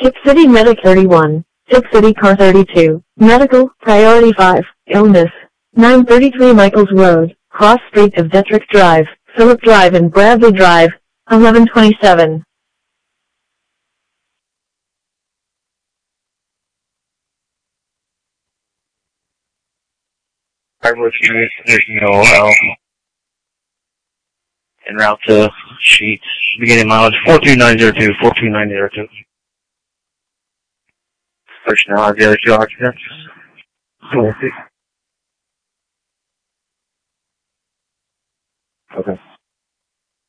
Tip City Medic 31. Tip City Car 32. Medical, Priority 5, Illness. 933 Michaels Road, Cross Street of Detrick Drive, Phillip Drive and Bradley Drive, 1127. Hardwood Street, there's no L. En route to Sheets, beginning mileage 42902, 42902. Personnel have the other two occupants. Okay.